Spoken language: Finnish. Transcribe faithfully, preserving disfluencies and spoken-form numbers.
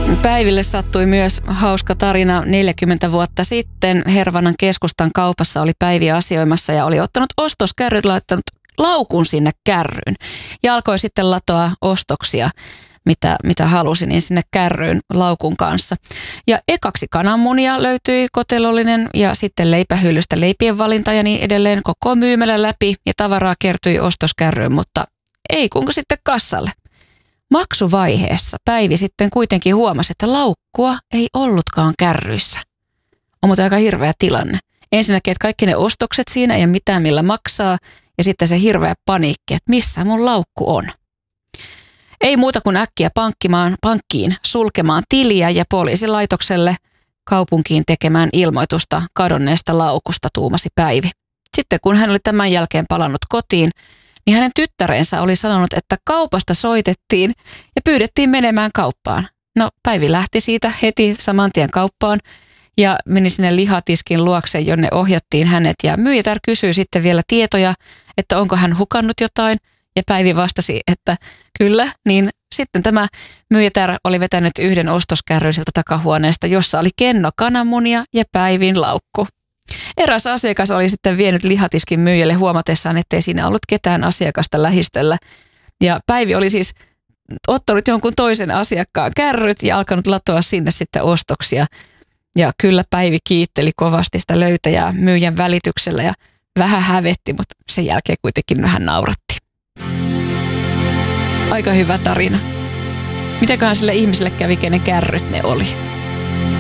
Päiville sattui myös hauska tarina neljäkymmentä vuotta sitten. Hervannan keskustan kaupassa oli Päivi asioimassa ja oli ottanut ostoskärryt, laittanut laukun sinne kärryyn. Ja alkoi sitten latoa ostoksia, mitä, mitä halusi, niin sinne kärryyn laukun kanssa. Ja ekaksi kananmunia löytyi kotelollinen ja sitten leipähyllystä leipien valinta ja niin edelleen koko myymälä läpi ja tavaraa kertyi ostoskärryyn, mutta ei kunko sitten kassalle. Maksuvaiheessa Päivi sitten kuitenkin huomasi, että laukkua ei ollutkaan kärryissä. On muuten aika hirveä tilanne. Ensinnäkin, että kaikki ne ostokset siinä ei ole mitään millä maksaa ja sitten se hirveä paniikki, että missä mun laukku on. Ei muuta kuin äkkiä pankkimaan, pankkiin sulkemaan tiliä ja poliisilaitokselle kaupunkiin tekemään ilmoitusta kadonneesta laukusta, tuumasi Päivi. Sitten kun hän oli tämän jälkeen palannut kotiin, niin hänen tyttärensä oli sanonut, että kaupasta soitettiin ja pyydettiin menemään kauppaan. No Päivi lähti siitä heti saman tien kauppaan ja meni sinne lihatiskin luokse, jonne ohjattiin hänet. Ja myyjätär kysyi sitten vielä tietoja, että onko hän hukannut jotain. Ja Päivi vastasi, että kyllä, niin sitten tämä myyjätär oli vetänyt yhden ostoskärryn sieltä takahuoneesta, jossa oli kenno kananmunia ja Päivin laukku. Eräs asiakas oli sitten vienyt lihatiskin myyjälle huomatessaan, ettei siinä ollut ketään asiakasta lähistöllä. Ja Päivi oli siis ottanut jonkun toisen asiakkaan kärryt ja alkanut latoa sinne sitten ostoksia. Ja kyllä Päivi kiitteli kovasti sitä löytäjää myyjän välityksellä ja vähän hävetti, mutta sen jälkeen kuitenkin vähän nauratti. Aika hyvä tarina. Mitäköhän sille ihmiselle kävi, kenen kärryt ne oli?